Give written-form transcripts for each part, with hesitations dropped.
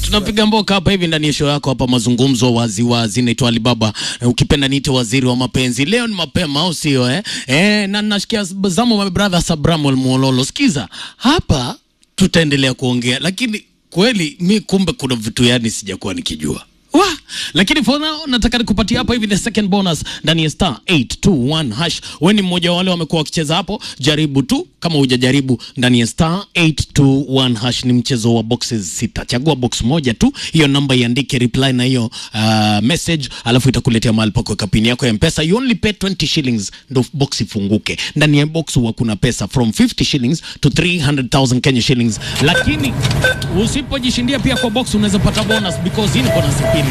Tunapiga mboka hapa hivi ndani ya show yako hapa, mazungumzo wazi wazi. Naitwa Alibaba, ukipenda niite waziri wa mapenzi. Leo ni mapema au sio na nashikia zamu my brother Sabramwel Mwololo. Sikiza hapa, tutaendelea kuongea, lakini kweli mi kumbe kuna vitu yani sijakuwa nikijua. Lakini for now nataka nikupatia hapa hivi the second bonus ndani ya star 821#. Wewe ni mmoja wale wamekuwa wakicheza hapo, jaribu tu kama hujajaribu ndani ya star 821#. Ni mchezo wa boxes 6. Chagua box moja tu, hiyo namba iandike reply na hiyo message, alafu itakuletea mahali pa kuweka pin yako ya M-Pesa. You only pay 20 shillings ndo box ifunguke. Ndani ya box huwa kuna pesa from 50 shillings to 300,000 Kenya shillings. Lakini usipojishindia pia kwa box unaweza pata bonus, because hii ni bonus pin.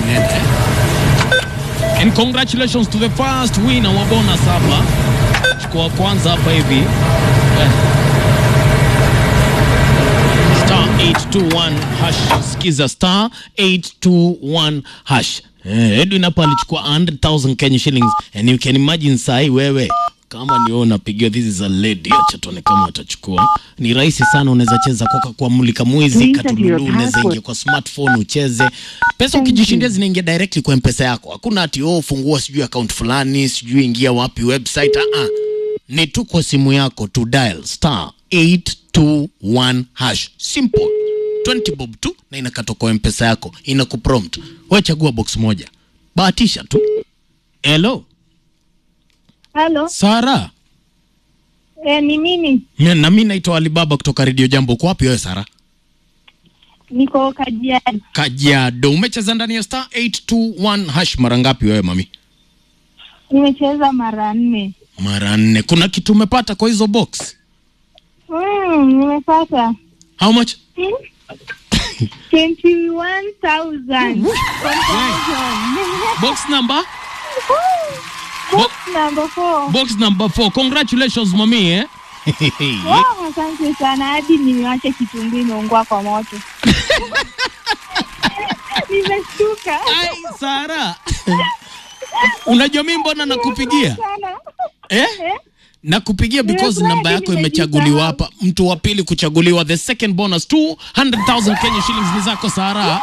And congratulations to the first winner wa bonus hapa. Chukua kwanza hapa hivi star 821#. Sikiza star 821#. Edwin hapa alichukua 100,000 Kenya shillings. And you can imagine sahi wewe kama ni wewe unapigia this is a lady, acha tuone kama utachukua. Ni rahisi sana, unaweza cheza kwa mulika mwezi katululu, unaweza ingia kwa smartphone ucheze. Pesa ukijishindia zinaingia directly kwa M-Pesa yako. Hakuna ati fungua sijui account fulani, sijui ingia wapi website. Ni tu kwa simu yako tu dial star 821#. Simple. 20 bob tu na inakata kwa M-Pesa yako, inakuprompt. Wewe chagua box moja. Bahatisha tu. Hello. Hello. Sara. Ni mimi. Na mimi naitwa Alibaba kutoka Radio Jambo. Uko wapi wewe Sara? Niko Kajiado. Kajiado. Umecheza ndani ya star 821# mara ngapi wewe mami? Nimecheza mara 4. Mara 4. Kuna kitu umepata kwa hizo box? Nimepata. How much? 21,000. Box number? Box number 4. Box number 4. Congratulations mami Wow, asante sana, hadi niwache kitunguu imeungua kwa moto. Nimeshtuka. Ai Sara. Unajua mimi mbona nakupigia? Nakupigia because namba yako imechaguliwa hapa. Mtu wa pili kuchaguliwa, the second bonus 200,000 Kenya shillings ni zako Sara.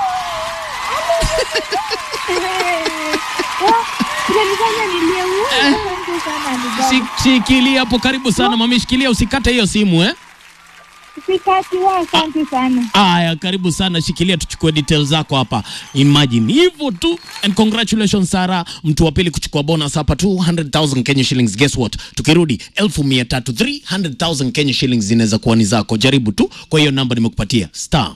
Shikilia hapo, karibu sana mami, shikilia usikate hiyo simu Usikate, asante sana. Aya, karibu sana, shikilia tuchukue details zako hapa. Imagine hivyo tu. And congratulations Sara, mtu wa pili kuchukua bonus hapa 200,000 Kenya shillings. Guess what? Tukirudi 1,300, 300,000 Kenya shillings zinaweza kuwa ni zako. Jaribu tu kwa hiyo namba nimekupatia star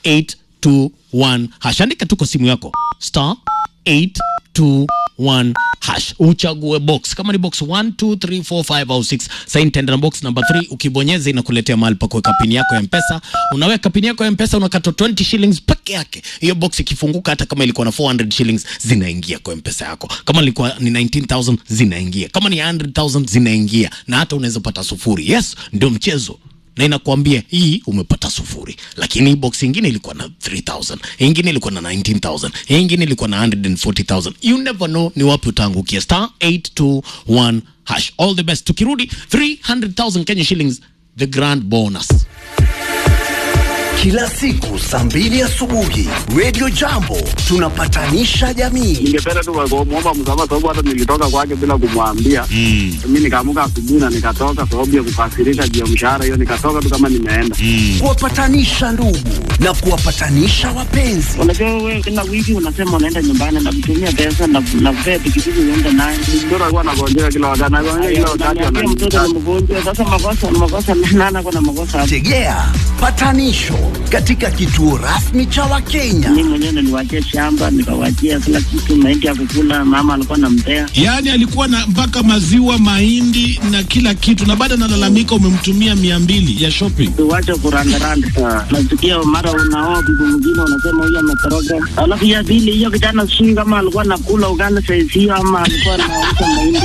821#. Andika tu kwa simu yako star 821#. Uchague box kama ni box 1 2 3 4 5 au 6. Sasa intend na box number 3, ukibonyeza inakuletea mahali pa kuweka pin yako ya M-Pesa. Unaweka pin yako ya M-Pesa, unakata 20 shillings peke yake. Hiyo box ikifunguka, hata kama ilikuwa na 400 shillings zinaingia kwa M-Pesa yako. Kama ilikuwa ni 19,000 zinaingia. Kama ni 100,000 zinaingia, na hata unaweza pata sufuri. Yes, ndio mchezo. Na inakuambia hii umepata sufuri, lakini hii box nyingine ilikuwa na 3,000, nyingine ilikuwa na 19,000, nyingine ilikuwa na 140,000. You never know ni wapi utaangukia. Star 821#. All the best. Tukirudi 300,000 Kenya shillings, the grand bonus. Kila siku saa 2 asubuhi Radio Jambo tunapatanisha jamii. Ningependa tu kuomba msamaha sababu hata nilitoka kwake bila kumwambia. Mimi nikaamuka asubuhi na nikatoka sababu ya kukasirika juu ya mshahara, hiyo nikatoka tu kama nimeenda. Kuwapatanisha ndugu na kuwapatanisha wapenzi. Unajua wewe kila wiki unasema unaenda nyumbani na kutumia pesa na vile pikipiki unaenda naye. Mtoto alikuwa anagonjeka kila wakati, kila wakati mtoto ni mgonjwa. Sasa makosa nana kuna makosa. Tegea patanisho katika kituo rasmi cha Wakenya. Mimi mwenyewe niliwaachia shamba, nikawachia kila kitu, mahindi ya kukula, mama alikuwa anampea. Yaani alikuwa na mpaka maziwa, mahindi na kila kitu, na baada analalamika umemtumia 200 ya shopping. Tuache kurandaranda. Nasikia mara unaoa bibi mwingine unasema huyu ametoroka. Alafu ya pili hiyo kijana sijui kama alikuwa anakula ugali saizi ama alikuwa anauza mahindi.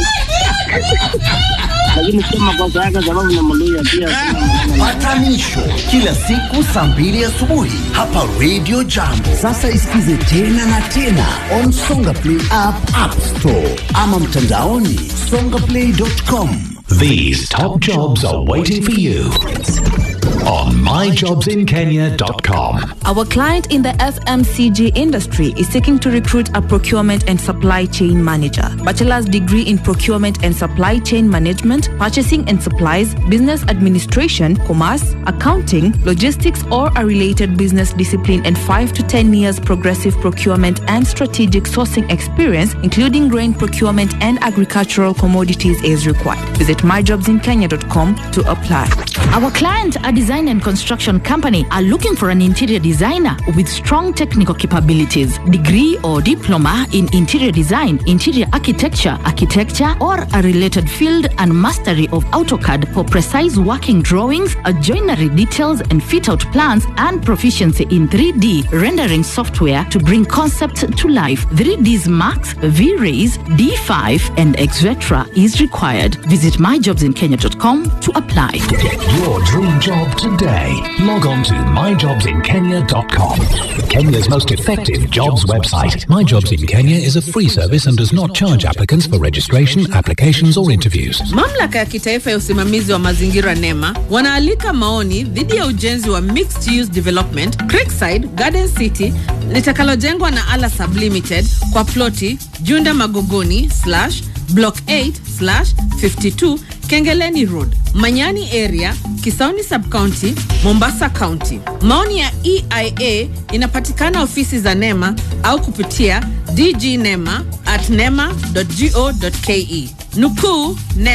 Lakini sema kwa sababu namluya pia. Patanisho kila siku saa 2 asubuhi hapa Radio Jambo. Sasa isikize tena na tena on Songa Play App Store ama mtandaoni songaplay.com. These top jobs are waiting for you on myjobsinkenya.com. Our client in the FMCG industry is seeking to recruit a procurement and supply chain manager. Bachelor's degree in procurement and supply chain management, purchasing and supplies, business administration, commerce, accounting, logistics, or a related business discipline, and 5 to 10 years progressive procurement and strategic sourcing experience, including grain procurement and agricultural commodities, is required. Visit myjobsinkenya.com to apply. Our client, a design and construction company, are looking for an interior designer with strong technical capabilities, degree or diploma in interior design, interior architecture, or a related field, and mastery of AutoCAD for precise working drawings, joinery details and fit-out plans, and proficiency in 3D rendering software to bring concepts to life. 3Ds Max, V-Rays, D5, and etc. is required. Visit myjobsinkenya.com to apply. Get your dream job today. Log on to myjobsinkenya.com. Kenya's most effective jobs website. My Jobs in Kenya is a free service and does not charge applicants for registration, applications or interviews. Mamlaka ya kitaifa ya usimamizi wa mazingira NEMA wanaalika maoni dhidi ya ujenzi wa mixed use development Creekside Garden City litakalojengwa na Ala Sub Limited kwa ploti Junda Magogoni / Block 8/52 Kengeleni Road, Manyani Area, Kisauni Sub-County, Mombasa County. Maoni ya EIA inapatikana ofisi za NEMA au kupitia dgnema@nema.go.ke. Nukuu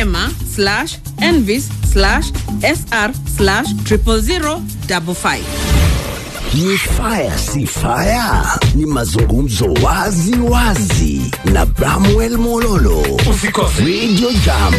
nema/envis/sr/00055. Ni fire si fire, ni mazungumzo wazi wazi na Bramwell Mololo. Usikose Radio Jam.